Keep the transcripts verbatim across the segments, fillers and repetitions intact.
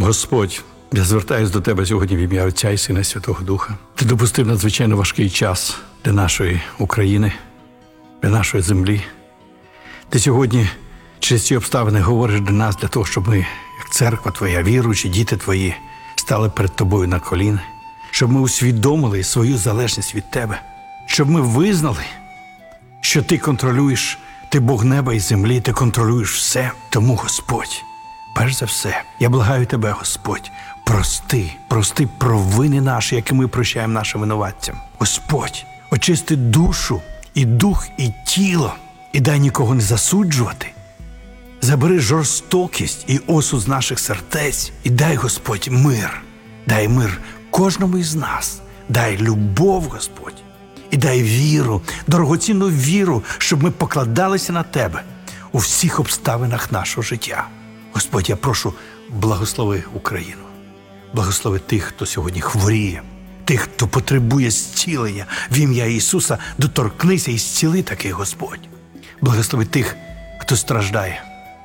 Господь, я звертаюся до Тебе сьогодні в ім'я Отця і Сина і Святого Духа. Ти допустив надзвичайно важкий час для нашої України, для нашої землі. Ти сьогодні через ці обставини говориш до нас для того, щоб ми, як церква Твоя, віруючі, діти Твої, стали перед Тобою на коліна, щоб ми усвідомили свою залежність від Тебе, щоб ми визнали, що Ти контролюєш, Ти Бог неба і землі, Ти контролюєш все. Тому, Господь, перш за все, я благаю Тебе, Господь, прости, прости провини наші, які ми прощаємо нашим винуватцям. Господь, очисти душу, і дух, і тіло, і дай нікого не засуджувати. Забери жорстокість і осуд з наших сердець, і дай, Господь, мир. Дай мир кожному із нас. Дай любов, Господь. І дай віру, дорогоцінну віру, щоб ми покладалися на Тебе у всіх обставинах нашого життя. Господь, я прошу, благослови Україну. Благослови тих, хто сьогодні хворіє, тих, хто потребує зцілення. В ім'я Ісуса доторкнися і зціли таких, Господь. Благослови тих, хто страждає,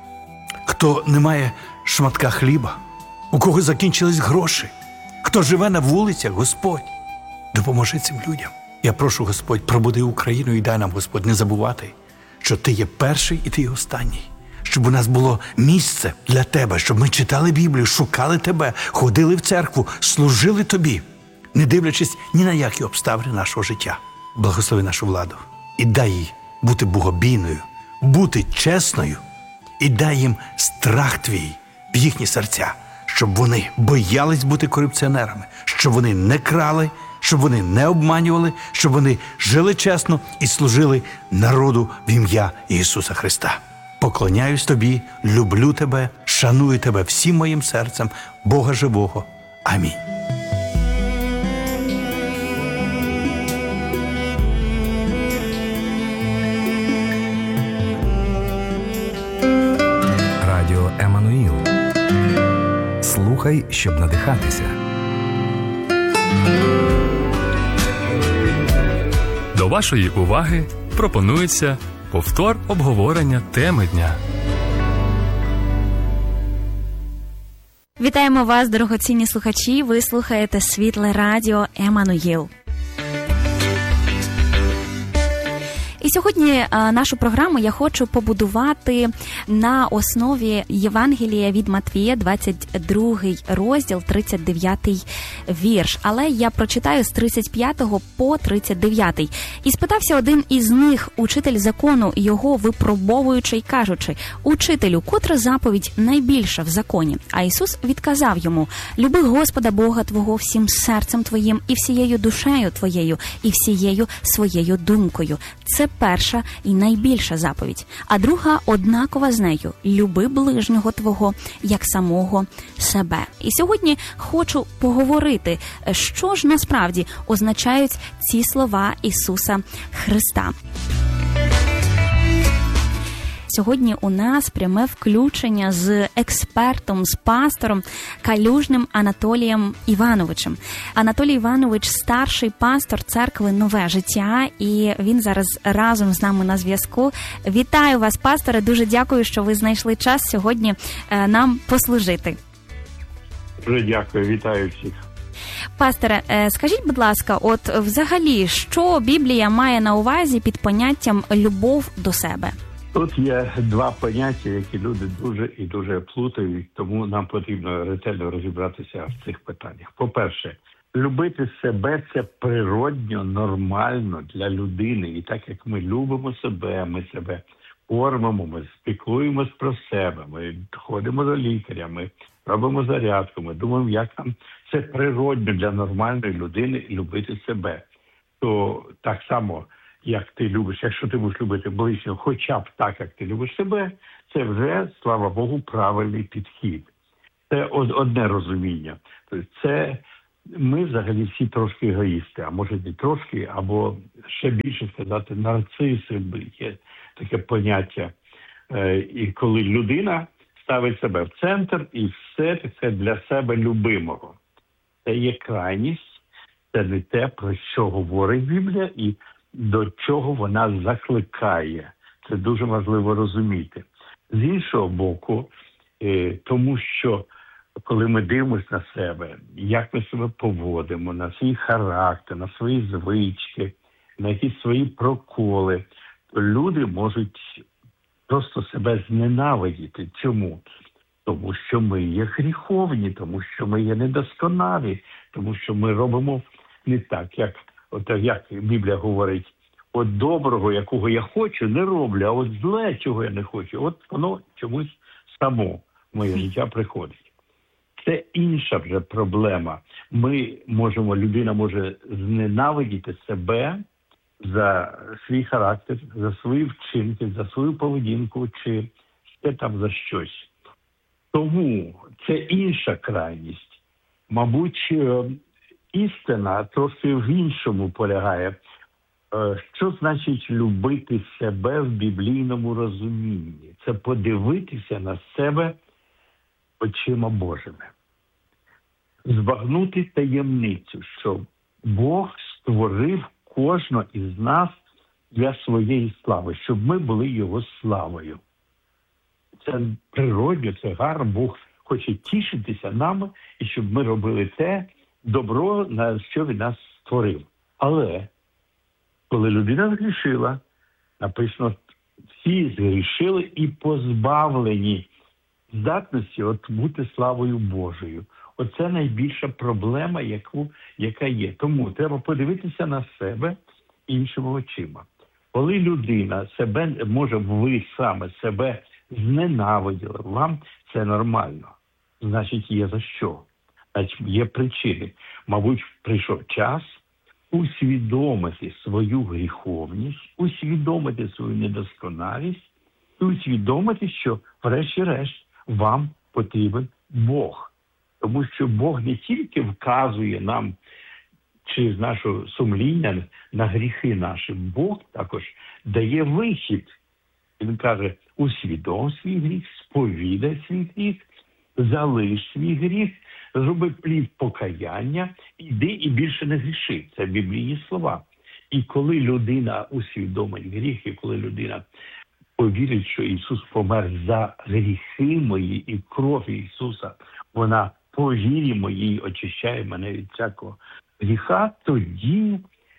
хто не має шматка хліба, у кого закінчились гроші, хто живе на вулицях, Господь. Допоможи цим людям. Я прошу, Господь, пробуди Україну і дай нам, Господь, не забувати, що Ти є перший і Ти є останній. Щоб у нас було місце для Тебе, щоб ми читали Біблію, шукали Тебе, ходили в церкву, служили Тобі, не дивлячись ні на які обставини нашого життя. Благослови нашу владу і дай їй бути богобійною, бути чесною, і дай їм страх Твій в їхні серця, щоб вони боялись бути корупціонерами, щоб вони не крали, щоб вони не обманювали, щоб вони жили чесно і служили народу в ім'я Ісуса Христа. Поклоняюсь Тобі, люблю Тебе, шаную Тебе всім моїм серцем, Бога живого. Амінь. Радіо Еммануїл. Слухай, щоб надихатися. До вашої уваги пропонується повтор обговорення теми дня. Вітаємо вас, дорогоцінні слухачі. Ви слухаєте Світле радіо Еммануїл. І сьогодні а, нашу програму я хочу побудувати на основі Євангелія від Матвія, двадцять другий розділ, тридцять дев'ятий вірш. Але я прочитаю з тридцять п'ятого по тридцять дев'ятий. І спитався один із них, учитель закону, його випробовуючи й кажучи: «Учителю, котра заповідь найбільша в законі?» А Ісус відказав йому: «Люби Господа Бога твого всім серцем твоїм, і всією душею твоєю, і всією своєю думкою». Це перша і найбільша заповідь. А друга однакова з нею: люби ближнього твого, як самого себе. І сьогодні хочу поговорити, що ж насправді означають ці слова Ісуса Христа. Сьогодні у нас пряме включення з експертом, з пастором Калюжним Анатолієм Івановичем. Анатолій Іванович – старший пастор церкви «Нове життя», і він зараз разом з нами на зв'язку. Вітаю вас, пасторе, дуже дякую, що ви знайшли час сьогодні нам послужити. Дуже дякую, вітаю всіх. Пасторе, скажіть, будь ласка, от взагалі, що Біблія має на увазі під поняттям «любов до себе»? Тут є два поняття, які люди дуже і дуже плутають, тому нам потрібно ретельно розібратися в цих питаннях. По-перше, любити себе – це природньо, нормально для людини. І так як ми любимо себе, ми себе кормимо, ми спіклуємось про себе, ми ходимо до лікаря, ми робимо зарядку, ми думаємо, як нам це природньо для нормальної людини любити себе. То так само, як ти любиш, якщо ти будеш любити ближнього, хоча б так, як ти любиш себе, це вже, слава Богу, правильний підхід. Це одне розуміння. Тобто це ми взагалі всі трошки егоїсти, а може не трошки, або ще більше сказати, нарциси, є таке поняття. І коли людина ставить себе в центр і все це для себе любимого. Це є крайність, це не те, про що говорить Біблія і до чого вона закликає. Це дуже важливо розуміти. З іншого боку, тому що коли ми дивимося на себе, як ми себе поводимо, на свій характер, на свої звички, на якісь свої проколи, то люди можуть просто себе зненавидіти. Чому? Тому що ми є гріховні, тому що ми є недосконалі, тому що ми робимо не так, як, от, як Біблія говорить, от доброго, якого я хочу, не роблю, а от зле, чого я не хочу, от воно чомусь само в моє життя приходить. Це інша вже проблема. Ми можемо, людина може зненавидіти себе за свій характер, за свої вчинки, за свою поведінку, чи ще там за щось. Тому це інша крайність. Мабуть, істина трохи в іншому полягає. Що значить любити себе в біблійному розумінні? Це подивитися на себе очима Божими. Збагнути таємницю, що Бог створив кожного із нас для своєї слави, щоб ми були Його славою. Це природно, це гарно. Бог хоче тішитися нами, і щоб ми робили те добро, на що Він нас створив. Але коли людина згрішила, написано, всі згрішили і позбавлені здатності от бути славою Божою. Оце найбільша проблема, яку, яка є. Тому треба подивитися на себе іншими очима. Коли людина себе, може ви саме себе зненавиділи, вам це нормально. Значить, є за що. Значить, є причини. Мабуть, прийшов час усвідомити свою гріховність, усвідомити свою недосконалість і усвідомити, що врешті-решт вам потрібен Бог. Тому що Бог не тільки вказує нам, чи з нашого сумління на гріхи наші, Бог також дає вихід. Він каже, усвідом свій гріх, сповідай свій гріх, залиш свій гріх, зроби плід покаяння, іди і більше не гріши. Це біблійні слова. І коли людина усвідомить гріх, і коли людина повірить, що Ісус помер за гріхи мої, і кров Ісуса, вона по вірі моїй очищає мене від всякого гріха, тоді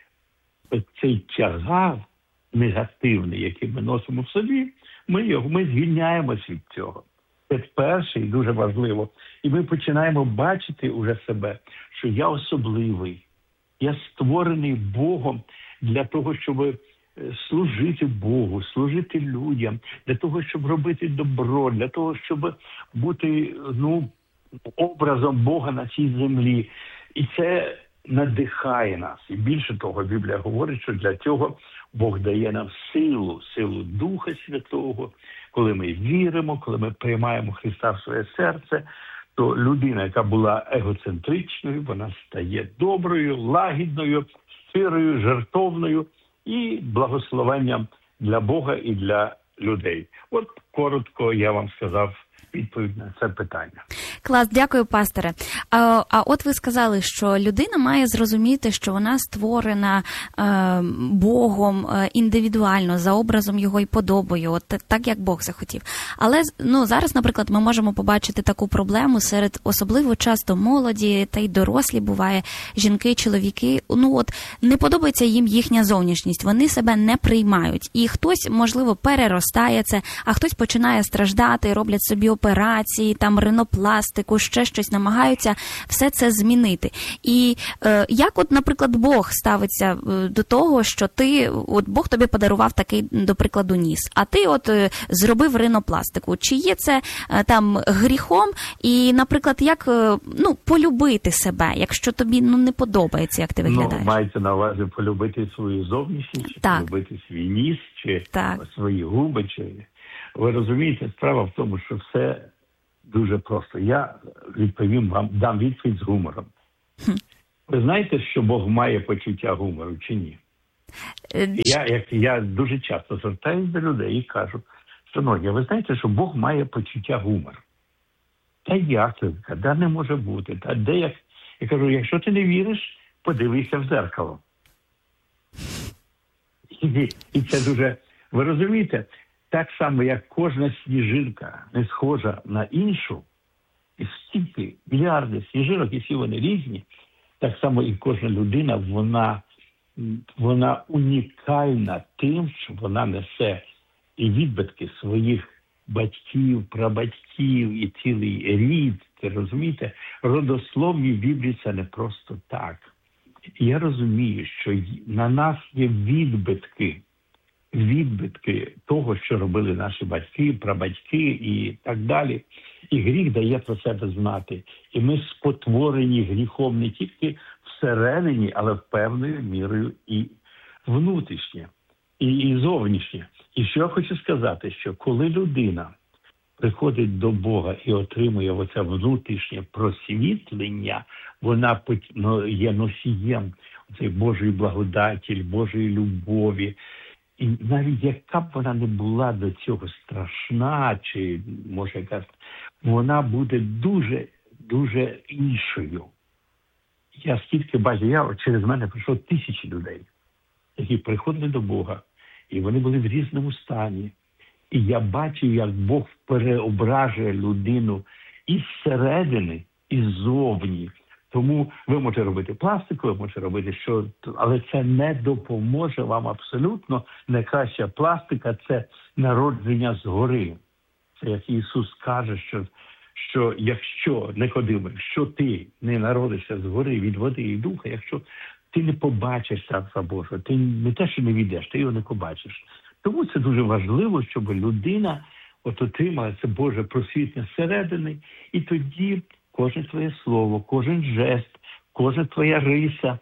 цей тягар негативний, який ми носимо в собі, ми його, ми звільняємося від цього. Це перше і дуже важливо. І ми починаємо бачити уже себе, що я особливий, я створений Богом для того, щоб служити Богу, служити людям, для того, щоб робити добро, для того, щоб бути, ну, образом Бога на цій землі. І це надихає нас. І більше того, Біблія говорить, що для цього Бог дає нам силу, силу Духа Святого. Коли ми віримо, коли ми приймаємо Христа в своє серце, то людина, яка була егоцентричною, вона стає доброю, лагідною, щирою, жертовною і благословенням для Бога і для людей. От коротко я вам сказав відповідь на це питання. Клас, дякую, пасторе. А, а от ви сказали, що людина має зрозуміти, що вона створена е, Богом е, індивідуально, за образом його і подобою, от так, як Бог захотів. Але ну, зараз, наприклад, ми можемо побачити таку проблему серед особливо часто молоді, та й дорослі, буває, жінки, чоловіки, ну от не подобається їм їхня зовнішність, вони себе не приймають. І хтось, можливо, переростає це, а хтось починає страждати, роблять собі операції, там ринопластику, ще щось, намагаються все це змінити. І е, як от, наприклад, Бог ставиться е, до того, що ти, от Бог тобі подарував такий, до прикладу, ніс, а ти от е, зробив ринопластику. Чи є це е, там гріхом? І, наприклад, як, е, ну, полюбити себе, якщо тобі, ну, не подобається, як ти виглядаєш? Ну, мається на увазі полюбити свою зовнішність, чи так. полюбити свій ніс, чи так. свої губи, чи... Ви розумієте, справа в тому, що все дуже просто. Я відповім вам, дам відповідь з гумором. Хм. Ви знаєте, що Бог має почуття гумору чи ні? Я, як, я дуже часто звертаюся до людей і кажу, шановні, ви знаєте, що Бог має почуття гумору? Та як це? Де не може бути? Та де як? Я кажу, якщо ти не віриш, подивися в дзеркало. І, і це дуже... Ви розумієте? Так само, як кожна сніжинка не схожа на іншу, І стільки, мільярди сніжинок, і всі вони різні, так само і кожна людина, вона, вона унікальна тим, що вона несе і відбитки своїх батьків, прабатьків, і цілий рід. Ти розумієте? Родословні в Біблії – це не просто так. І я розумію, що на нас є відбитки, відбитки того, що робили наші батьки, прабатьки і так далі. І гріх дає про себе знати. І ми спотворені гріхом не тільки всередині, але певною мірою і внутрішнє, і, і зовнішнє. І що я хочу сказати, що коли людина приходить до Бога і отримує оце внутрішнє просвітлення, вона є носієм цієї Божої благодаті, Божої любові. І навіть яка б вона не була до цього страшна, чи, може, якась, вона буде дуже, дуже іншою. Я скільки бачу, я через мене прийшло тисячі людей, які приходили до Бога, і вони були в різному стані. І я бачу, як Бог переображує людину і зсередини, і ззовні. Тому ви можете робити пластику, ви можете робити що, але це не допоможе вам абсолютно. Найкраща пластика – це народження згори. Це як Ісус каже, що, що якщо, Никодиме, якщо ти не народишся згори від води і духа, якщо ти не побачиш Царства Божого, ти не те, що не війдеш, ти його не побачиш. Тому це дуже важливо, щоб людина от отримала це Боже просвітлення зсередини, і тоді кожне твоє слово, кожен жест, кожна твоя риса,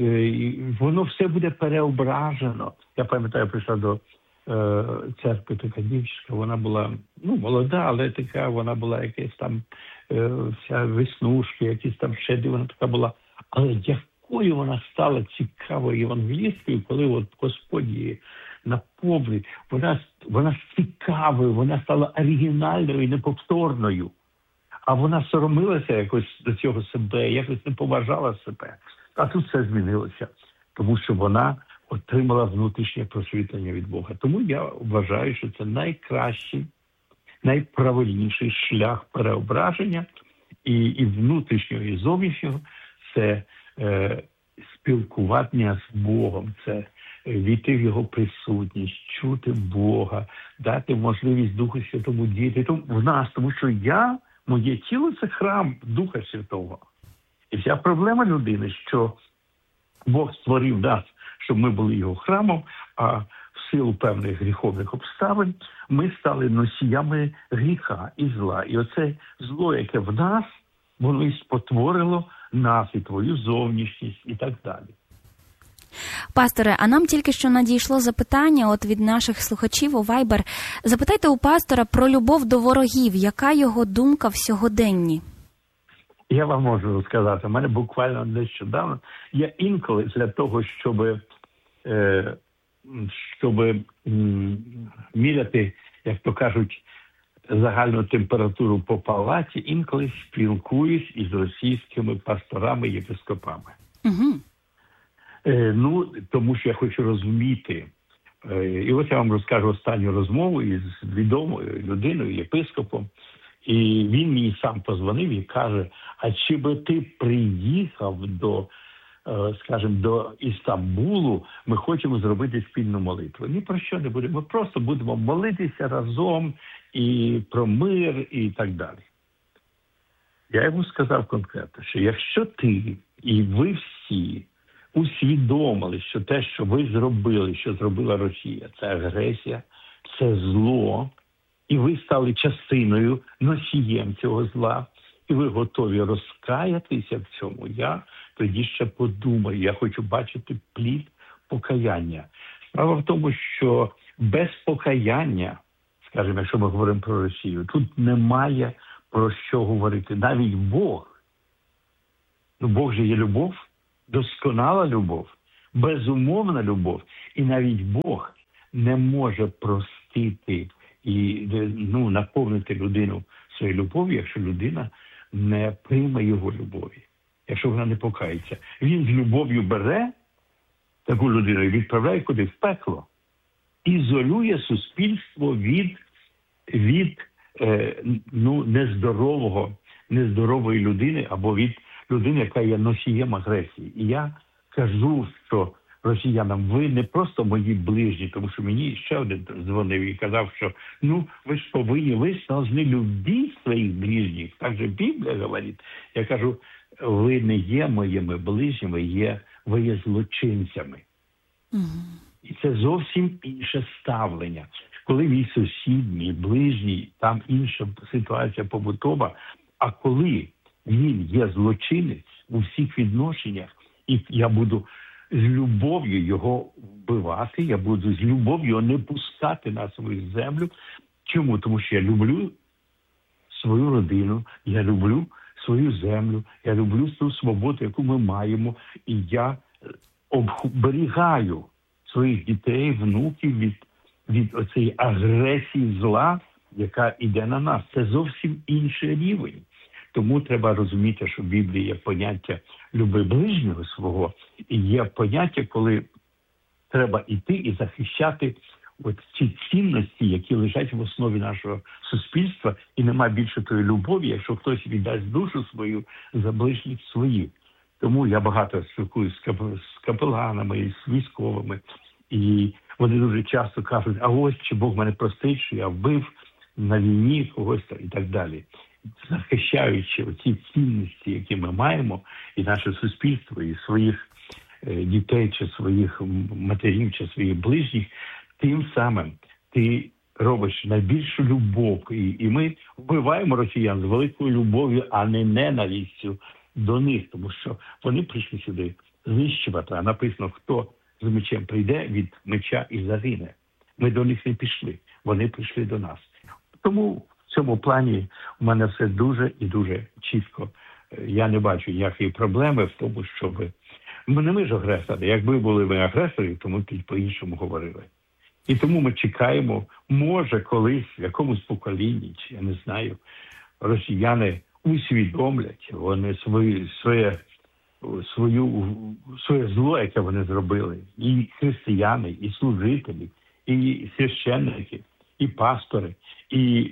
воно все буде переображено. Я пам'ятаю, прийшла до е, церкви така дівчинка, вона була, ну, молода, але така, вона була якась там, е, вся веснушки, якісь там щедрі, вона така була. Але якою вона стала цікавою євангелісткою, коли от Господь її наповнив, вона, вона цікавою, вона стала оригінальною і неповторною. А вона соромилася якось до цього себе, якось не поважала себе. А тут все змінилося, тому що вона отримала внутрішнє просвітлення від Бога. Тому я вважаю, що це найкращий, найправильніший шлях переображення і, і внутрішнього, і зовнішнього – це е, спілкування з Богом, це війти в Його присутність, чути Бога, дати можливість Духу Святому діяти в нас, тому що я, моє тіло – це храм Духа Святого. І вся проблема людини, що Бог створив нас, щоб ми були Його храмом, а в силу певних гріховних обставин ми стали носіями гріха і зла. І оце зло, яке в нас, воно і спотворило нас, і твою зовнішність, і так далі. Пасторе, а нам тільки що надійшло запитання от від наших слухачів у Viber. Запитайте у пастора про любов до ворогів. Яка його думка в сьогоденні? Я вам можу сказати, у мене буквально нещодавно, я інколи для того, щоб, е, щоб м, міряти, як то кажуть, загальну температуру по палаті, інколи спілкуюсь із російськими пасторами, єпископами. Угу. Е, ну, тому що я хочу розуміти. Е, і ось я вам розкажу останню розмову із відомою людиною, єпископом. І він мені сам позвонив і каже, а чи би ти приїхав до, е, скажімо, до Істамбулу, ми хочемо зробити спільну молитву. Ні про що не будемо, ми просто будемо молитися разом і про мир і так далі. Я йому сказав конкретно, що якщо ти і ви всі усвідомили, що те, що ви зробили, що зробила Росія, це агресія, це зло, і ви стали частиною, носієм цього зла, і ви готові розкаятися в цьому, я тоді ще подумаю, я хочу бачити плід покаяння. Справа в тому, що без покаяння, скажімо, якщо ми говоримо про Росію, тут немає про що говорити. Навіть Бог, ну Бог же є любов, досконала любов, безумовна любов, і навіть Бог не може простити і ну, наповнити людину своєю любов'ю, якщо людина не прийме його любові, якщо вона не покається. Він з любов'ю бере таку людину і відправляє куди? В пекло. Ізолює суспільство від, від е, ну, нездорового, нездорової людини або від людини, яка є носієм агресії. І я кажу, що росіянам, ви не просто мої ближні, тому що мені ще один дзвонив і казав, що ну, ви ж повинні, ви ж повинні любити своїх ближніх. Так же Біблія говорить. Я кажу, ви не є моїми ближніми, є, ви є злочинцями. Угу. І це зовсім інше ставлення. Коли мій сусід, мій ближній, там інша ситуація побутова, а коли він є злочинець у всіх відношеннях, і я буду з любов'ю його вбивати, я буду з любов'ю його не пускати на свою землю. Чому? Тому що я люблю свою родину, я люблю свою землю, я люблю ту свободу, яку ми маємо, і я оберігаю своїх дітей, внуків від, від оцієї агресії зла, яка йде на нас. Це зовсім інший рівень. Тому треба розуміти, що в Біблії є поняття «люби ближнього свого», і є поняття, коли треба йти і захищати от ці цінності, які лежать в основі нашого суспільства, і немає більше тої любові, якщо хтось віддасть душу свою за ближніх своїх. Тому я багато спілкуюся з, кап... з капеланами, і з військовими, і вони дуже часто кажуть, а ось чи Бог мене простить, що я вбив на війні когось і так далі. Захищаючи ці цінності, які ми маємо, і наше суспільство, і своїх е, дітей, чи своїх матерів, чи своїх ближніх, тим самим ти робиш найбільшу любов. І, і ми вбиваємо росіян з великою любов'ю, а не ненавистю до них, тому що вони прийшли сюди знищувати, а написано, хто з мечем прийде, від меча і загине. Ми до них не пішли, вони прийшли до нас. Тому в цьому плані у мене все дуже і дуже чітко. Я не бачу ніякої проблеми в тому, щоб... Ми не ми ж агресори. Якби були ми агресори, то ми б по-іншому говорили. І тому ми чекаємо, може колись, в якомусь поколінні, чи я не знаю, росіяни усвідомлять вони свої, своє, свою, своє зло, яке вони зробили. І християни, і служителі, і священники, і пастори, і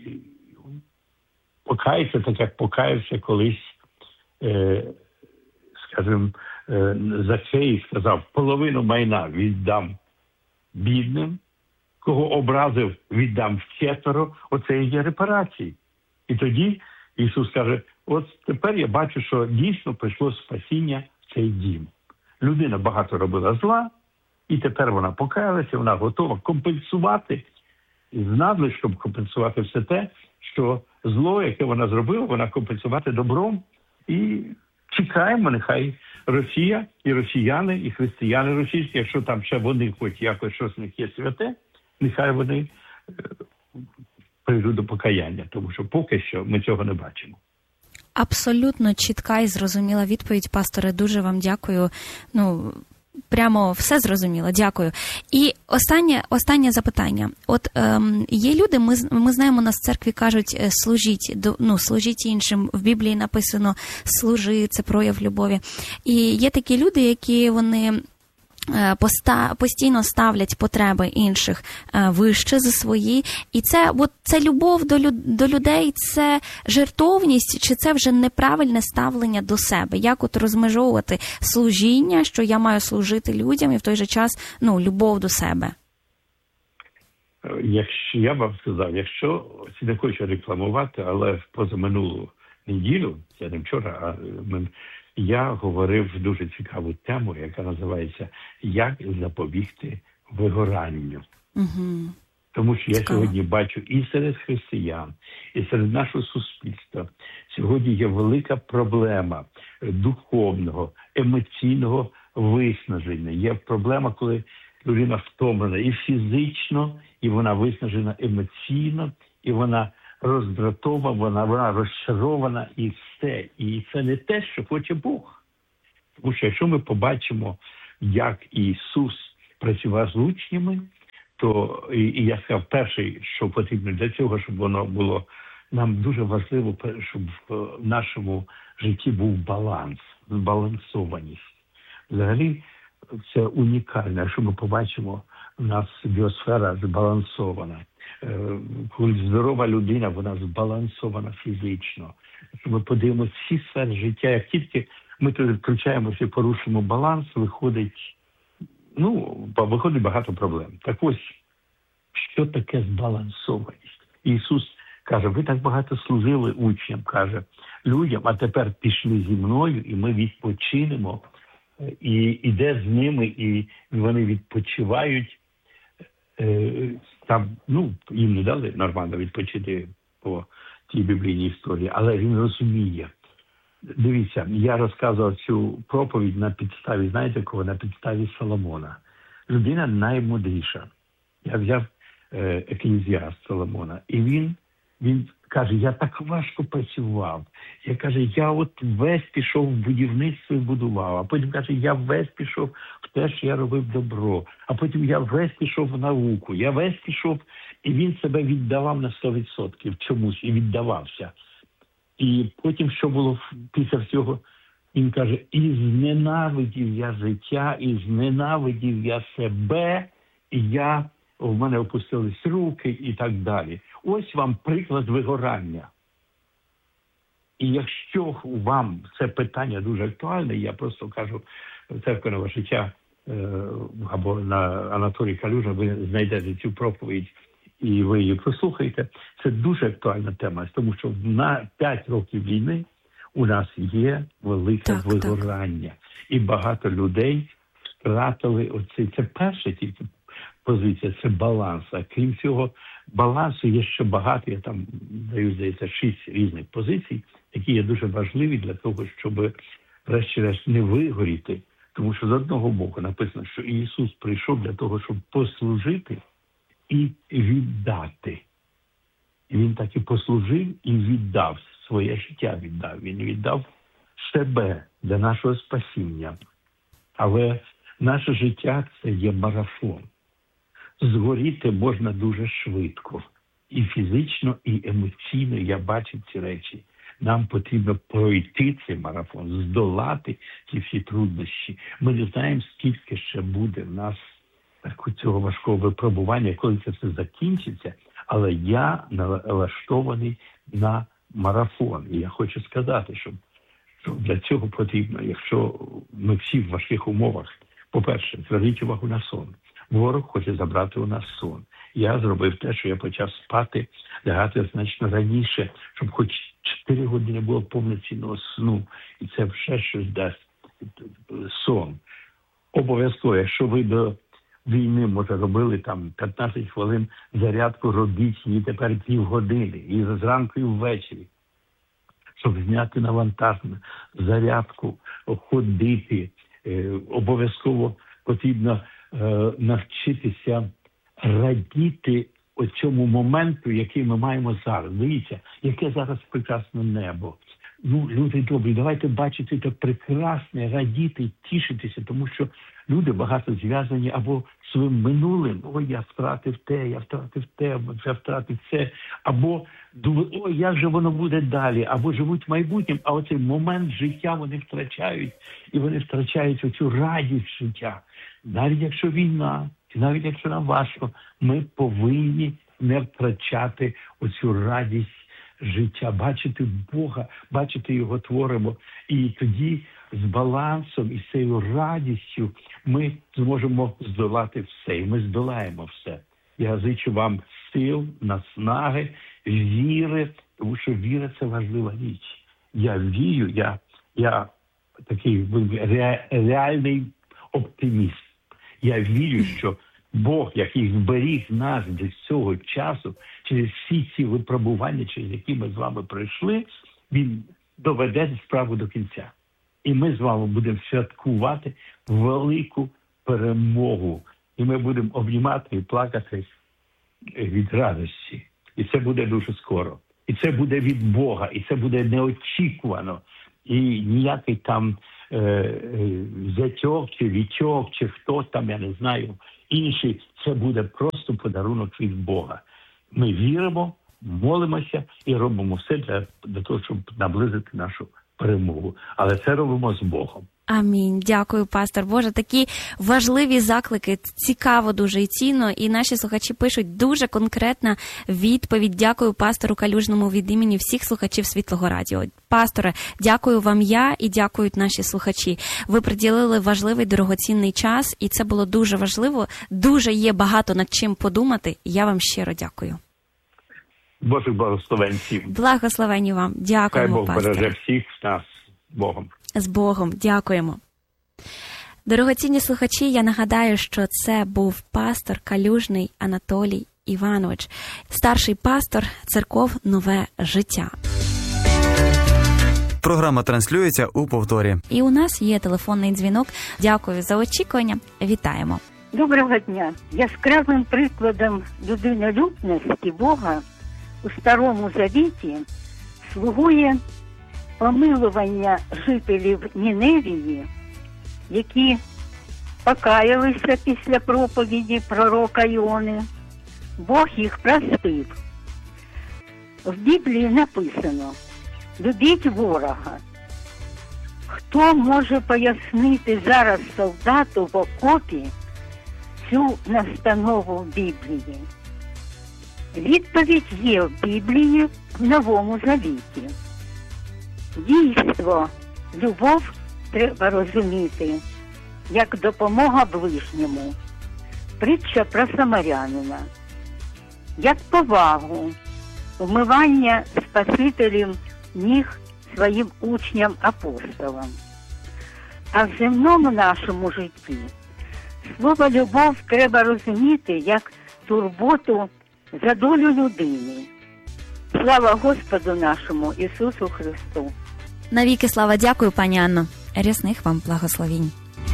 покаються, так як покаявся колись, е, скажімо, е, Закхей сказав, половину майна віддам бідним, кого образив, віддам вчетверо, оце і є репарації. І тоді Ісус каже, от тепер я бачу, що дійсно прийшло спасіння в цей дім. Людина багато робила зла, і тепер вона покаялася, вона готова компенсувати, з надлишком компенсувати все те, що зло, яке вона зробила, вона компенсувати добром. І чекаємо, нехай Росія і росіяни, і християни російські, якщо там ще вони хоч якось щось в них є святе, нехай вони прийдуть до покаяння, тому що поки що ми цього не бачимо. Абсолютно чітка і зрозуміла відповідь, пасторе, дуже вам дякую. Ну, прямо все зрозуміло, дякую. І останнє, останнє запитання. От ем, є люди, ми, ми знаємо, нас в церкві кажуть, служіть, ну, служіть іншим. В Біблії написано служи, це прояв любові. І є такі люди, які вони поста, постійно ставлять потреби інших вище за свої. І це, от, це любов до, люд, до людей, це жертовність, чи це вже неправильне ставлення до себе? Як от розмежовувати служіння, що я маю служити людям, і в той же час, ну, любов до себе? Якщо, я вам сказав, якщо, не хочу рекламувати, але позаминулу неділю, я не вчора, а ми, я говорив дуже цікаву тему, яка називається «Як запобігти вигоранню». Угу. Тому що я Цікаво. сьогодні бачу і серед християн, і серед нашого суспільства сьогодні є велика проблема духовного, емоційного виснаження. Є проблема, коли людина втомлена і фізично, і вона виснажена емоційно, і вона роздратована, вона, вона розчарована, і все. І це не те, що хоче Бог. Тому що якщо ми побачимо, як Ісус працював з учнями, то, і, і я сказав, перше, що потрібно для цього, щоб воно було, нам дуже важливо, щоб в нашому житті був баланс, збалансованість. Взагалі, це унікально, якщо ми побачимо, у нас біосфера збалансована. коли здорова людина, вона збалансована фізично. Ми подивимося всі сфери життя. Як тільки ми туди включаємося і порушимо баланс, виходить, ну, виходить багато проблем. Так ось, що таке збалансованість? Ісус каже, ви так багато служили учням, каже, людям, а тепер пішли зі мною, і ми відпочинемо. І іде з ними, і вони відпочивають. Там, ну, їм не дали нормально відпочити по тій біблійній історії, але він розуміє. Дивіться, я розказував цю проповідь на підставі, знаєте кого? На підставі Соломона. Людина наймудріша. Я взяв е, Еклезіаст Соломона, і він, він каже, я так важко працював. Я каже, я от весь пішов в будівництво і будував, а потім каже, я весь пішов в те, що я робив добро, а потім я весь пішов в науку, я весь пішов, і він себе віддавав на сто відсотків чомусь, і віддавався. І потім, що було після всього, він каже, і зненавидів я життя, і зненавидів я себе, і я, в мене опустились руки і так далі. Ось вам приклад вигорання. І якщо вам це питання дуже актуальне, я просто кажу, церква «Нове життя» або на Анатолій Калюжа, ви знайдете цю проповідь і ви її прослухаєте. Це дуже актуальна тема, тому що на п'ять років війни у нас є велике так, вигорання. Так. І багато людей втратили оцей, це перша тільки позиція, це баланс. А крім цього, балансу є ще багато, я там даю, здається, шість різних позицій, які є дуже важливі для того, щоб врешті-решт не вигоріти. Тому що з одного боку написано, що Ісус прийшов для того, щоб послужити і віддати. І Він так і послужив, і віддав, своє життя віддав. Він віддав себе для нашого спасіння. Але наше життя – це є марафон. Згоріти можна дуже швидко. І фізично, і емоційно я бачу ці речі. Нам потрібно пройти цей марафон, здолати ці всі труднощі. Ми не знаємо, скільки ще буде в нас цього важкого випробування, коли це все закінчиться, але я налаштований на марафон. І я хочу сказати, що, що для цього потрібно, якщо ми всі в важких умовах, по-перше, зверніть увагу на сон. Ворог хоче забрати у нас сон. Я зробив те, що я почав спати, лягати значно раніше, щоб хоч чотири години було повноцінного сну. І це все щось дасть сон. Обов'язково, якщо ви до війни, може, робили там п'ятнадцять хвилин зарядку, робіть її тепер півгодини. І зранку і ввечері. Щоб зняти навантаження, зарядку, ходити. Е, обов'язково потрібно е, навчитися радіти оцьому моменту, який ми маємо зараз. Дивіться, яке зараз прекрасне небо. Ну, люди добрі, давайте бачити це прекрасне, радіти, тішитися, тому що люди багато зв'язані або своїм минулим. Ой, я втратив те, я втратив те, я втратив це. Або думають, ой, як же воно буде далі. Або живуть майбутнім, а оцей момент життя вони втрачають. І вони втрачають оцю радість життя. Навіть якщо війна, навіть якщо нам важко, ми повинні не втрачати оцю радість життя, бачити Бога, бачити Його творимо. І тоді з балансом і з цією радістю ми зможемо здолати все. І ми здолаємо все. Я зичу вам сил, наснаги, віри, тому що віра – це важлива річ. Я вірю, я, я такий ре, реальний оптиміст. Я вірю, що Бог, який зберіг нас до цього часу, через всі ці випробування, через які ми з вами пройшли, Він доведе справу до кінця. І ми з вами будемо святкувати велику перемогу. І ми будемо обнімати і плакати від радості. І це буде дуже скоро. І це буде від Бога. І це буде неочікувано. І ніякий там е, е, зятьок чи вітьок, чи хто там, я не знаю, інший. Це буде просто подарунок від Бога. Ми віримо, молимося і робимо все для, для того, щоб наблизити нашу перемогу. Але це робимо з Богом. Амінь. Дякую, пастор. Боже, такі важливі заклики. Цікаво дуже і цінно. І наші слухачі пишуть дуже конкретна відповідь. Дякую пастору Калюжному від імені всіх слухачів Світлого Радіо. Пасторе, дякую вам я і дякують наші слухачі. Ви приділили важливий дорогоцінний час, і це було дуже важливо. Дуже є багато над чим подумати. Я вам щиро дякую. Божих благословень всім. Благословені вам. Хай Дякуємо, Бог пасторе. береже всіх нас Богом. З Богом. Дякуємо. Дорогоцінні слухачі, я нагадаю, що це був пастор Калюжний Анатолій Іванович, старший пастор церков «Нове життя». Програма транслюється у повторі. І у нас є телефонний дзвінок. Дякую за очікування. Вітаємо. Доброго дня. Яскравим прикладом людинолюбності Бога у Старому Завіті слугує помилування жителів Ніневії, які покаялися після проповіді пророка Іони. Бог їх простив. В Біблії написано: «Любіть ворога». Хто може пояснити зараз солдату в окопі цю настанову в Біблії? Відповідь є в Біблії в Новому Завіті. Дійство, любов треба розуміти як допомога ближньому, притча про самарянина, як повагу, вмивання Спасителем ніг своїм учням-апостолам. А в земному нашому житті слово «любов» треба розуміти як турботу за долю людини. Слава Господу нашому Ісусу Христу! Навіки слава. Дякую, пані Анно. Рясних вам благословінь.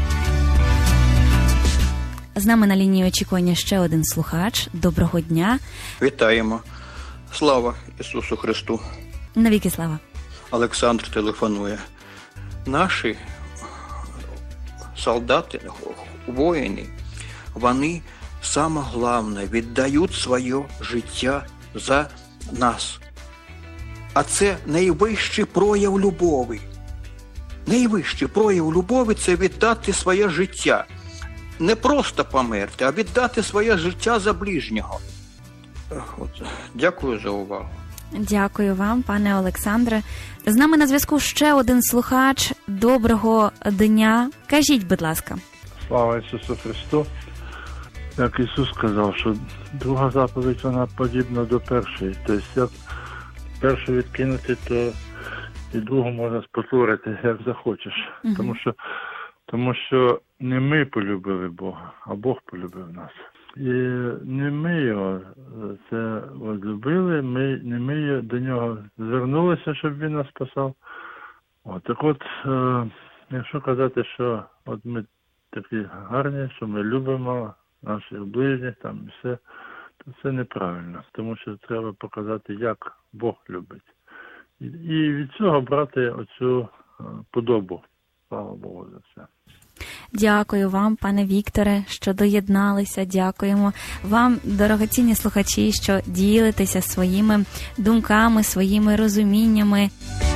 З нами на лінії очікування ще один слухач. Доброго дня. Вітаємо. Слава Ісусу Христу. Навіки слава. Олександр телефонує. Наші солдати, воїни, вони, саме головне, віддають своє життя за нас. А це найвищий прояв любові. Найвищий прояв любові – це віддати своє життя. Не просто померти, а віддати своє життя за ближнього. От. Дякую за увагу. Дякую вам, пане Олександре. З нами на зв'язку ще один слухач. Доброго дня. Кажіть, будь ласка. Слава Ісусу Христу. Як Ісус сказав, що друга заповідь, вона подібна до першої. Тобто, як першу відкинути, то і другу можна спотворити, як захочеш. Угу. Тому що, тому що не ми полюбили Бога, а Бог полюбив нас. І не ми його це от, любили, ми, не ми до нього звернулися, щоб він нас спасав. От, так от, е, якщо казати, що от ми такі гарні, що ми любимо наших ближніх, там і все, то це неправильно. Тому що треба показати, як Бог любить. І, і від цього брати оцю е, подобу. Слава Богу за це. Дякую вам, пане Вікторе, що доєдналися. Дякуємо вам, дорогоцінні слухачі, що ділитеся своїми думками, своїми розуміннями.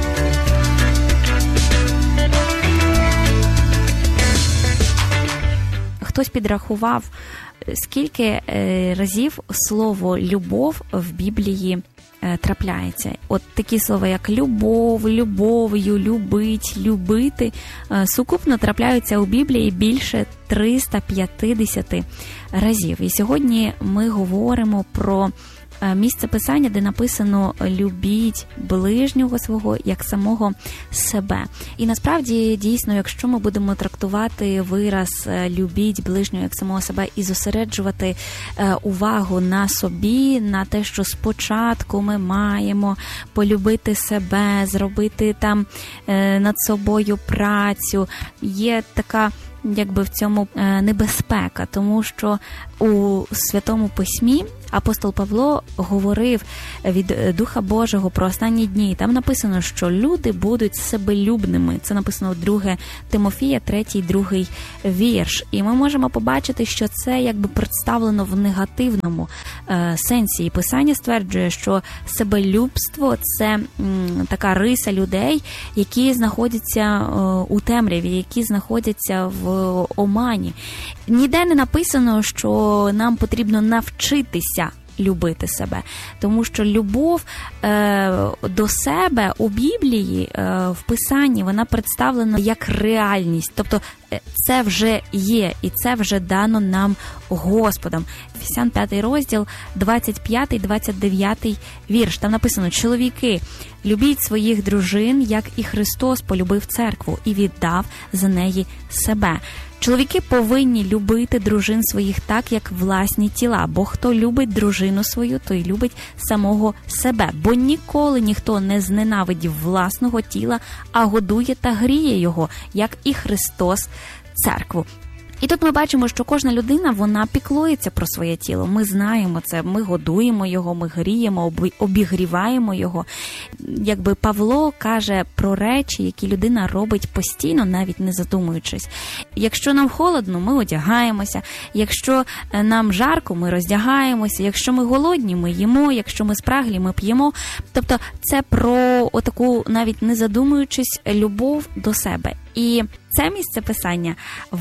Хтось підрахував, скільки разів слово «любов» в Біблії трапляється. От такі слова, як любов, любов'ю, любить, любити, сукупно трапляються у Біблії більше триста п'ятдесят разів. І сьогодні ми говоримо про місце писання, де написано «любіть ближнього свого, як самого себе». І насправді, дійсно, якщо ми будемо трактувати вираз «любіть ближнього, як самого себе» і зосереджувати увагу на собі, на те, що спочатку ми маємо полюбити себе, зробити там над собою працю, є така якби в цьому небезпека, тому що у Святому Письмі апостол Павло говорив від Духа Божого про останні дні. Там написано, що люди будуть себелюбними. Це написано в друге Тимофія, третій, другий вірш. І ми можемо побачити, що це якби представлено в негативному е, сенсі. І Писання стверджує, що себелюбство – це м, така риса людей, які знаходяться е, у темряві, які знаходяться в омані. Ніде не написано, що нам потрібно навчитися любити себе, тому що любов е, до себе у Біблії, е, в Писанні, вона представлена як реальність, тобто це вже є, і це вже дано нам Господом. Ефесян п'ятий розділ, двадцять п'ятий двадцять дев'ятий вірш. Там написано: чоловіки, любіть своїх дружин, як і Христос полюбив церкву і віддав за неї себе. Чоловіки повинні любити дружин своїх так, як власні тіла, бо хто любить дружину свою, той любить самого себе, бо ніколи ніхто не зненавидів власного тіла, а годує та гріє його, як і Христос церкву. І тут ми бачимо, що кожна людина, вона піклується про своє тіло. Ми знаємо це, ми годуємо його, ми гріємо, обігріваємо його. Якби Павло каже про речі, які людина робить постійно, навіть не задумуючись. Якщо нам холодно, ми одягаємося. Якщо нам жарко, ми роздягаємося. Якщо ми голодні, ми їмо. Якщо ми спраглі, ми п'ємо. Тобто це про отаку, навіть не задумуючись, любов до себе. І це місце писання,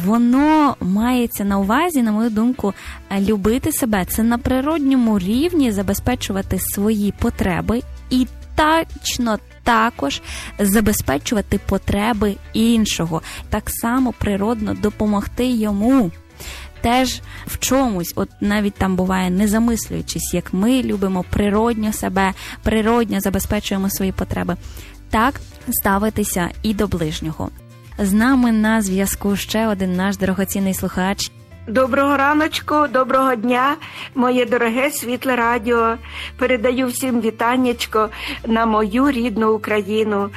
воно мається на увазі, на мою думку, любити себе. Це на природньому рівні забезпечувати свої потреби і точно також забезпечувати потреби іншого. Так само природно допомогти йому. Теж в чомусь, от навіть там буває, не замислюючись, як ми любимо природньо себе, природньо забезпечуємо свої потреби. Так ставитися і до ближнього. З нами на зв'язку ще один наш дорогоцінний слухач. Доброго раночку, доброго дня, моє дороге світле радіо. Передаю всім вітаннячко на мою рідну Україну.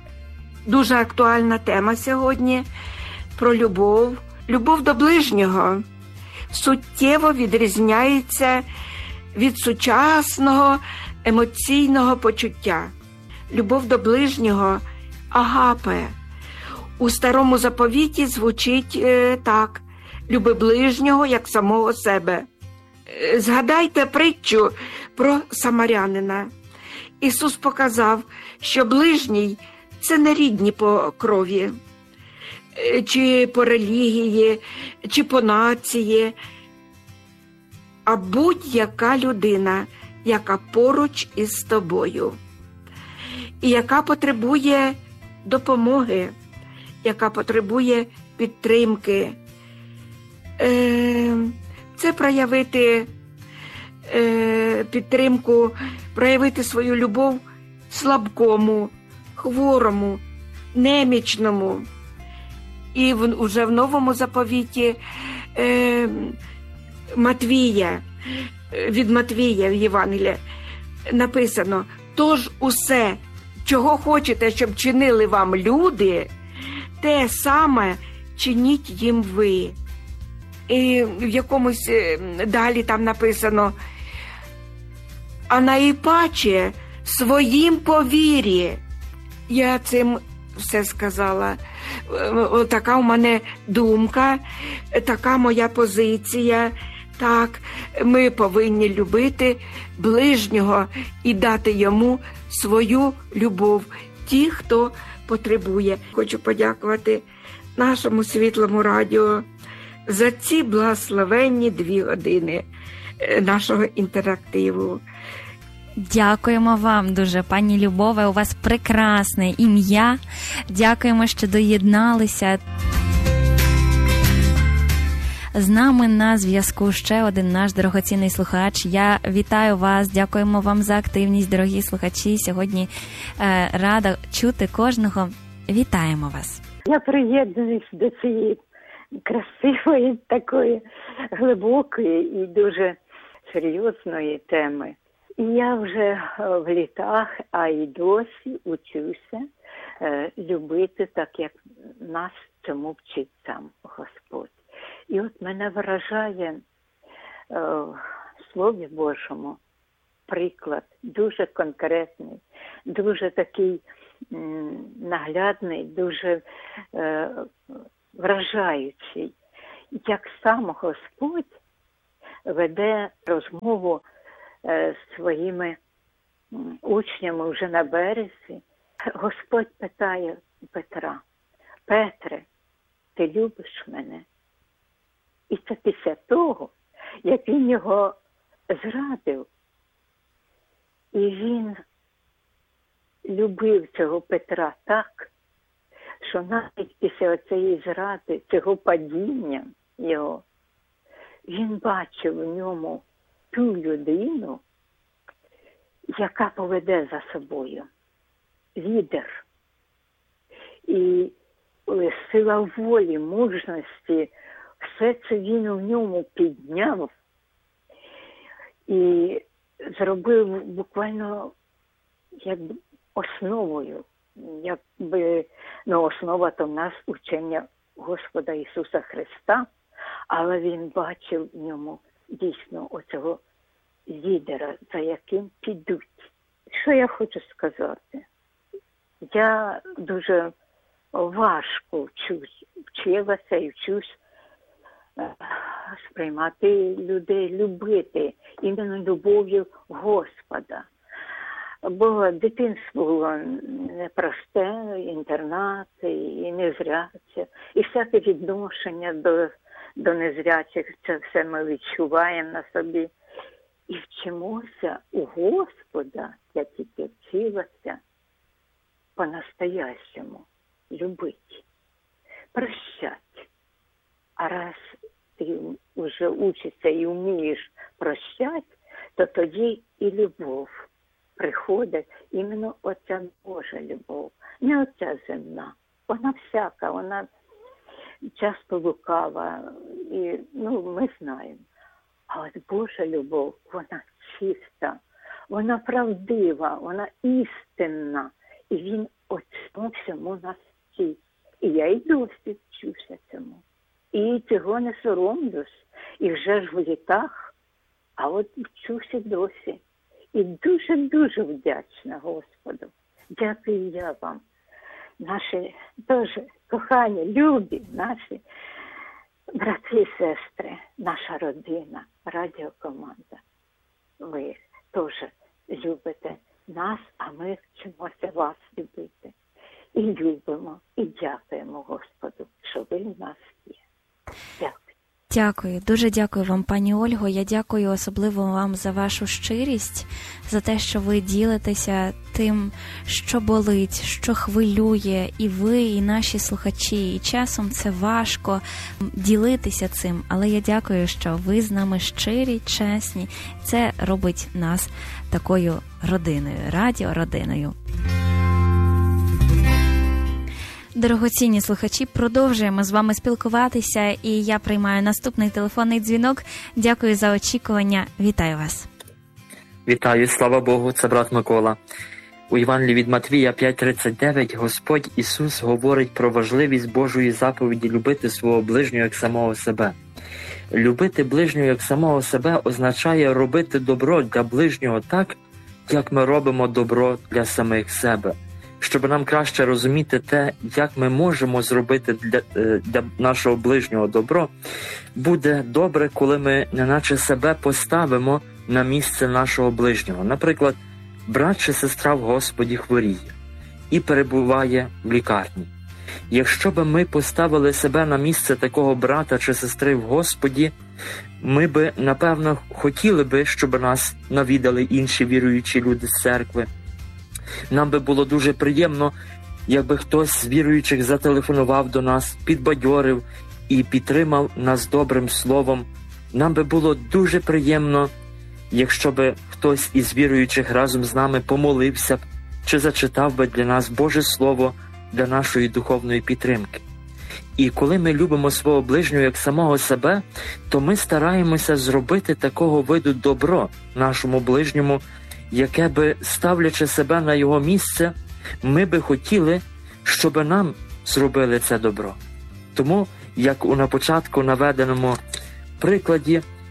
Дуже актуальна тема сьогодні про любов. Любов до ближнього суттєво відрізняється від сучасного емоційного почуття. Любов до ближнього – агапе. У старому заповіті звучить е, так: люби ближнього, як самого себе. Е, згадайте притчу про самарянина. Ісус показав, що ближній – це не рідні по крові, е, чи по релігії, чи по нації, а будь-яка людина, яка поруч із тобою, і яка потребує допомоги, яка потребує підтримки. Це проявити підтримку, проявити свою любов слабкому, хворому, немічному. І вже в Новому заповіті Матвія, від Матвія в Євангелії написано: «Тож усе, чого хочете, щоб чинили вам люди, те саме чиніть їм ви». І в якомусь далі там написано: «А найпаче своїм по вірі». Я цим все сказала. Така у мене думка, така моя позиція. Так, ми повинні любити ближнього і дати йому свою любов, ті, хто потребує. Хочу подякувати нашому світлому радіо за ці благословенні дві години нашого інтерактиву. Дякуємо вам дуже, пані Любове, у вас прекрасне ім'я. Дякуємо, що доєдналися. З нами на зв'язку ще один наш дорогоцінний слухач. Я вітаю вас, дякуємо вам за активність, дорогі слухачі. Сьогодні е, рада чути кожного. Вітаємо вас. Я приєднуюсь до цієї красивої, такої глибокої і дуже серйозної теми. І я вже в літах, а й досі учуся е, любити так, як нас цьому вчить сам Господь. І от мене вражає е, Слові Божому приклад дуже конкретний, дуже такий м, наглядний, дуже е, вражаючий. Як сам Господь веде розмову е, з своїми м, учнями вже на березі. Господь питає Петра: Петре, ти любиш мене? І це після того, як він його зрадив. І він любив цього Петра так, що навіть після цієї зради, цього падіння його, він бачив в ньому ту людину, яка поведе за собою. Лідер. І сила волі, мужності, все це він у ньому підняв і зробив буквально якби основою, якби, ну, основа то в нас учення Господа Ісуса Христа, але він бачив в ньому дійсно оцього лідера, за яким підуть. Що я хочу сказати? Я дуже важко вчусь, вчилася і вчусь сприймати людей, любити іменно любов'ю Господа. Бо дитинство було непросте, інтернат, і незряче, і всяке відношення до, до незрячих, це все ми відчуваємо на собі. І вчимося у Господа, я тільки вчилася, по-настоящему любить, прощать. А раз ти вже учишся і вмієш прощати, то тоді і любов приходить, іменно оця Божа любов, не оця земна. Вона всяка, вона часто лукава, і, ну, ми знаємо. А от Божа любов, вона чиста, вона правдива, вона істинна. І він цьому всьому нас вчить. І я й досі вчуся цьому. І цього не соромлюсь. І вже ж в літах, а от вчуся досі. І дуже-дуже вдячна Господу. Дякую я вам, наші дуже кохані, любі, наші брати і сестри, наша родина, радіокоманда. Ви теж любите нас, а ми вчимося вас любити. І любимо, і дякуємо Господу, що ви в нас є. Дякую. Дякую, дуже дякую вам, пані Ольго. Я дякую особливо вам за вашу щирість, за те, що ви ділитеся тим, що болить, що хвилює, і ви, і наші слухачі. І часом це важко ділитися цим, але я дякую, що ви з нами щирі, чесні. Це робить нас такою родиною, радіородиною. Дорогоцінні слухачі, продовжуємо з вами спілкуватися, і я приймаю наступний телефонний дзвінок. Дякую за очікування. Вітаю вас. Вітаю, слава Богу, це брат Микола. У Євангелії від Матвія п'ять тридцять дев'ять Господь Ісус говорить про важливість Божої заповіді любити свого ближнього як самого себе. Любити ближнього як самого себе означає робити добро для ближнього так, як ми робимо добро для самих себе. Щоб нам краще розуміти те, як ми можемо зробити для, для нашого ближнього добро, буде добре, коли ми неначе себе поставимо на місце нашого ближнього. Наприклад, брат чи сестра в Господі хворіє і перебуває в лікарні. Якщо б ми поставили себе на місце такого брата чи сестри в Господі, ми би, напевно, хотіли би, щоб нас навідали інші віруючі люди з церкви. Нам би було дуже приємно, якби хтось з віруючих зателефонував до нас, підбадьорив і підтримав нас добрим словом. Нам би було дуже приємно, якщо би хтось із віруючих разом з нами помолився б чи зачитав би для нас Боже Слово для нашої духовної підтримки. І коли ми любимо свого ближнього як самого себе, то ми стараємося зробити такого виду добро нашому ближньому, яке би, ставлячи себе на його місце, ми би хотіли, щоб нам зробили це добро. Тому, як у на початку наведеному прикладі,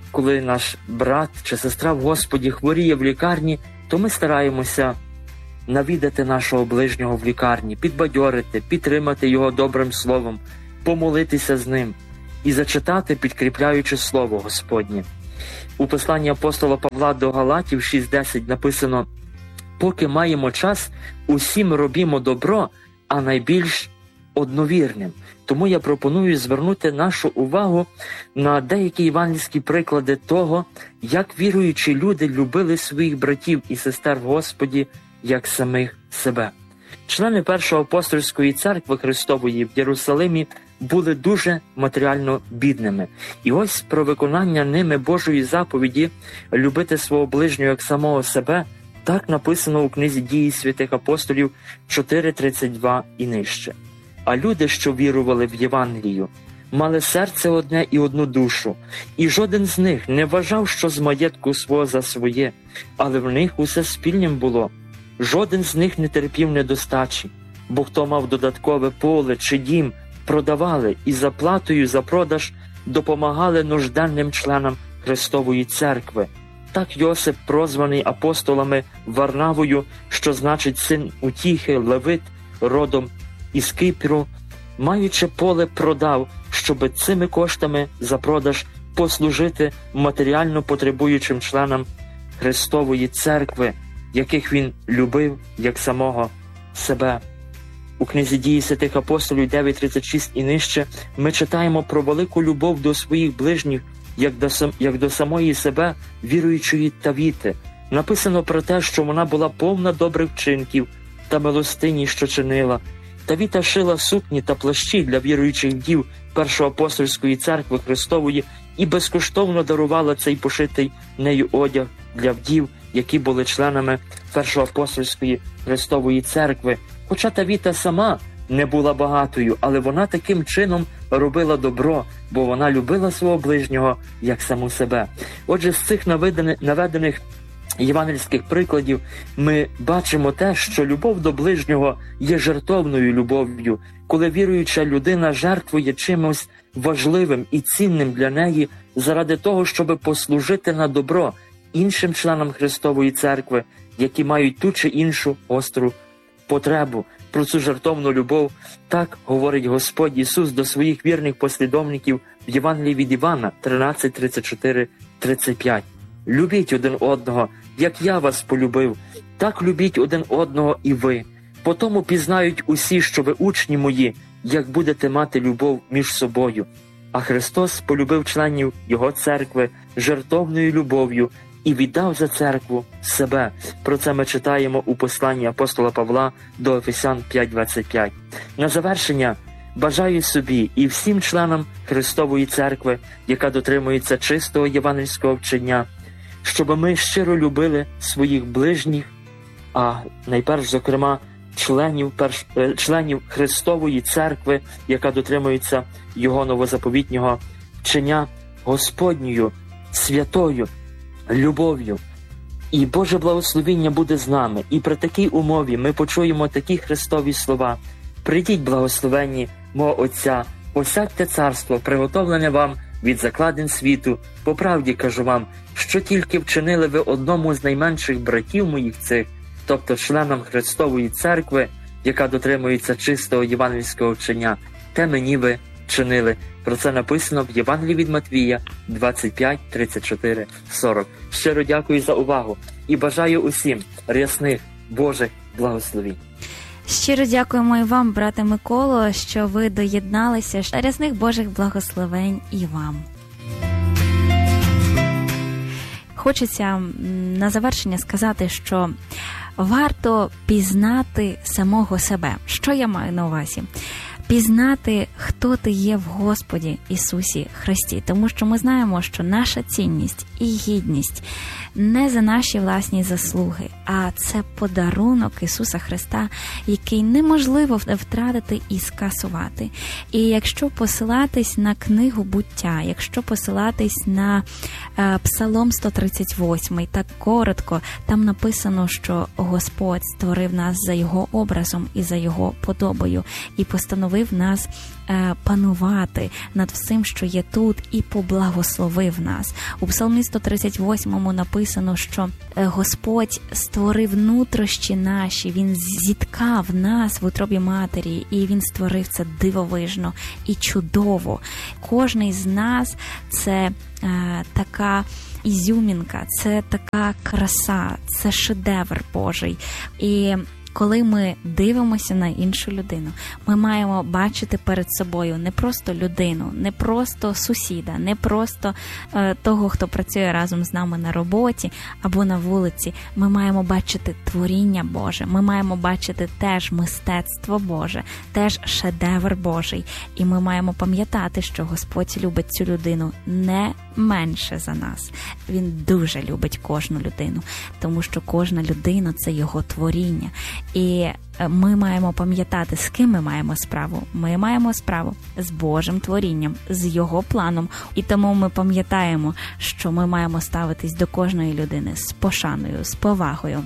коли наш брат чи сестра в Господі хворіє в лікарні, то ми стараємося навідати нашого ближнього в лікарні, підбадьорити, підтримати його добрим словом, помолитися з ним і зачитати, підкріпляючи слово Господнє. У посланні апостола Павла до Галатів шість десять написано: «Поки маємо час, усім робімо добро, а найбільш одновірним». Тому я пропоную звернути нашу увагу на деякі євангельські приклади того, як віруючі люди любили своїх братів і сестер в Господі, як самих себе. Члени Першої апостольської церкви Христової в Єрусалимі були дуже матеріально бідними. І ось про виконання ними Божої заповіді любити свого ближнього як самого себе так написано у книзі «Дії святих апостолів» чотири тридцять два і нижче. А люди, що вірували в Євангелію, мали серце одне і одну душу, і жоден з них не вважав, що з маєтку свого за своє, але в них усе спільним було. Жоден з них не терпів недостачі, бо хто мав додаткове поле чи дім, продавали і за платою за продаж допомагали нужденним членам Христової церкви. Так Йосип, прозваний апостолами Варнавою, що значить син утіхи, левит, родом із Кипру, маючи поле, продав, щоб цими коштами за продаж послужити матеріально потребуючим членам Христової церкви, яких він любив як самого себе. У книзі «Дії святих апостолів» дев'ять тридцять шість і нижче ми читаємо про велику любов до своїх ближніх, як до, сам, як до самої себе, віруючої Тавіти. Написано про те, що вона була повна добрих вчинків та милостині, що чинила. Тавіта шила сукні та плащі для віруючих дів Першої апостольської церкви Христової і безкоштовно дарувала цей пошитий нею одяг для вдів, які були членами Першої апостольської Христової церкви. Хоча Тавіта сама не була багатою, але вона таким чином робила добро, бо вона любила свого ближнього як саму себе. Отже, з цих наведених, наведених євангельських прикладів ми бачимо те, що любов до ближнього є жертовною любов'ю, коли віруюча людина жертвує чимось важливим і цінним для неї заради того, щоб послужити на добро іншим членам Христової церкви, які мають ту чи іншу гостру потребу. Про цю жертовну любов так говорить Господь Ісус до своїх вірних послідовників в Євангелії від Івана тринадцять тридцять чотири тридцять п'ять. «Любіть один одного, як я вас полюбив, так любіть один одного і ви. Потому пізнають усі, що ви учні мої, як будете мати любов між собою». А Христос полюбив членів Його церкви жертовною любов'ю і віддав за церкву себе. Про це ми читаємо у посланні апостола Павла до Ефесян п'ять двадцять п'ять. На завершення бажаю собі і всім членам Христової церкви, яка дотримується чистого євангельського вчення, щоб ми щиро любили своїх ближніх, а найперш, зокрема, членів, перш, членів Христової церкви, яка дотримується Його новозаповітнього вчення, Господньою, святою любов'ю. І Боже благословіння буде з нами. І при такій умові ми почуємо такі Христові слова: «Прийдіть, благословенні мого Отця, осядьте царство, приготовлене вам від закладин світу. По правді кажу вам, що тільки вчинили ви одному з найменших братів моїх цих, тобто членам Христової церкви, яка дотримується чистого євангельського вчення, те мені ви чинили». Про це написано в Євангелії від Матвія двадцять п'ять тридцять чотири сорок. Щиро дякую за увагу і бажаю усім рясних Божих благословінь. Щиро дякуємо і вам, брате Миколо, що ви доєдналися. Рясних Божих благословень і вам. Хочеться на завершення сказати, що варто пізнати самого себе. Що я маю на увазі? Пізнати, хто ти є в Господі Ісусі Христі. Тому що ми знаємо, що наша цінність і гідність не за наші власні заслуги, а це подарунок Ісуса Христа, який неможливо втратити і скасувати. І якщо посилатись на книгу «Буття», якщо посилатись на е, Псалом сто тридцять восьмий, так коротко, там написано, що Господь створив нас за Його образом і за Його подобою і постановив благословив нас е, панувати над всім, що є тут, і поблагословив нас. У Псалмі сто тридцять восьмому написано, що е, Господь створив нутрощі наші, Він зіткав нас в утробі матері, і Він створив це дивовижно і чудово. Кожний з нас – це е, така ізюмінка, це така краса, це шедевр Божий. І коли ми дивимося на іншу людину, ми маємо бачити перед собою не просто людину, не просто сусіда, не просто е, того, хто працює разом з нами на роботі або на вулиці. Ми маємо бачити творіння Боже, ми маємо бачити теж мистецтво Боже, теж шедевр Божий. І ми маємо пам'ятати, що Господь любить цю людину не менше за нас. Він дуже любить кожну людину, тому що кожна людина – це Його творіння. І ми маємо пам'ятати, з ким ми маємо справу. Ми маємо справу з Божим творінням, з Його планом. І тому ми пам'ятаємо, що ми маємо ставитись до кожної людини з пошаною, з повагою.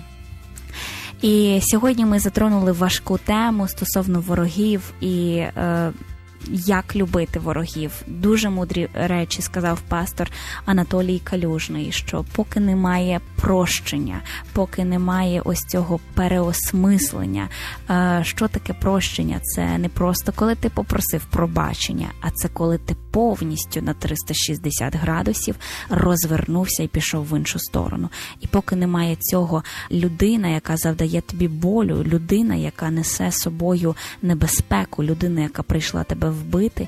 І сьогодні ми затронули важку тему стосовно ворогів і е, як любити ворогів. Дуже мудрі речі сказав пастор Анатолій Калюжний, що поки немає прощення, поки немає ось цього переосмислення. Що таке прощення? Це не просто коли ти попросив пробачення, а це коли ти повністю на триста шістдесят градусів розвернувся і пішов в іншу сторону. І поки немає цього, людина, яка завдає тобі болю, людина, яка несе собою небезпеку, людина, яка прийшла тебе вбити,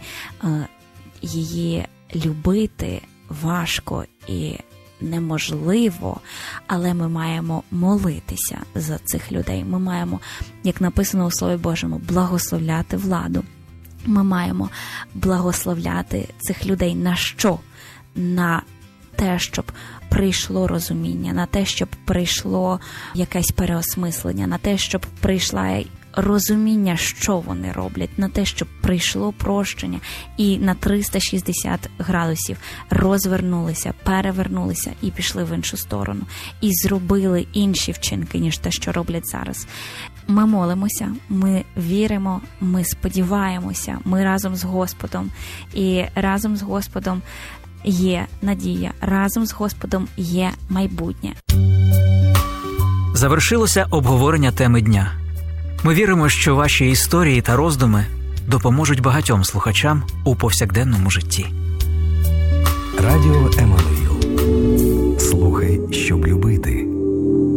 її любити важко і неможливо, але ми маємо молитися за цих людей. Ми маємо, як написано у Слові Божому, благословляти владу. Ми маємо благословляти цих людей на що? На те, щоб прийшло розуміння, на те, щоб прийшло якесь переосмислення, на те, щоб прийшла розуміння, що вони роблять, на те, щоб прийшло прощення і на триста шістдесят градусів розвернулися, перевернулися і пішли в іншу сторону. І зробили інші вчинки, ніж те, що роблять зараз. Ми молимося, ми віримо, ми сподіваємося, ми разом з Господом. І разом з Господом є надія, разом з Господом є майбутнє. Завершилося обговорення теми дня. Ми віримо, що ваші історії та роздуми допоможуть багатьом слухачам у повсякденному житті. Радіо М.